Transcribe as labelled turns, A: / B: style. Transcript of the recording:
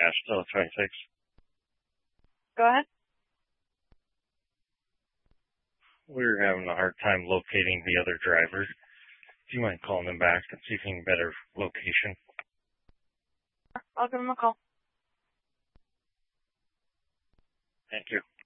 A: Asheville 26.
B: Go ahead.
A: We're having a hard time locating the other driver. Do you mind calling them back and see if you can get a better location?
B: I'll give him a call.
A: Thank you.